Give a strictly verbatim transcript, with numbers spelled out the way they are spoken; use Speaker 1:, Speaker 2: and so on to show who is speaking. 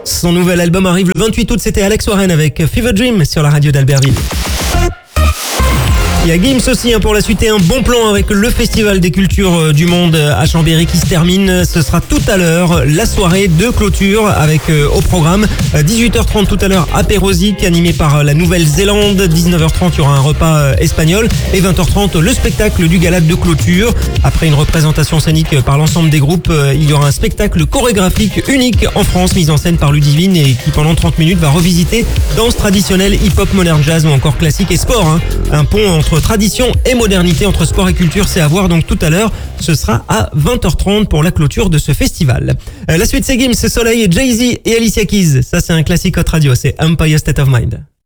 Speaker 1: Son nouvel album arrive le vingt-huit août, c'était Alex Warren avec Fever Dream sur la radio d'Albertville. Il y a Gims aussi hein, pour la suite et un bon plan avec le Festival des Cultures du Monde à Chambéry qui se termine. Ce sera tout à l'heure la soirée de clôture avec euh, au programme dix-huit heures trente tout à l'heure apérosique animé par la Nouvelle-Zélande. dix-neuf heures trente il y aura un repas euh, espagnol et vingt heures trente le spectacle du gala de clôture. Après une représentation scénique par l'ensemble des groupes, euh, il y aura un spectacle chorégraphique unique en France mis en scène par Ludivine et qui pendant trente minutes va revisiter danse traditionnelle, hip-hop, modern jazz ou encore classique et sport. Hein. Un pont entre tradition et modernité, entre sport et culture, c'est à voir donc tout à l'heure. Ce sera à vingt heures trente pour la clôture de ce festival. Euh, la suite c'est Gims, Soleil, Jay-Z et Alicia Keys. Ça c'est un classique hot radio, c'est Empire State of Mind.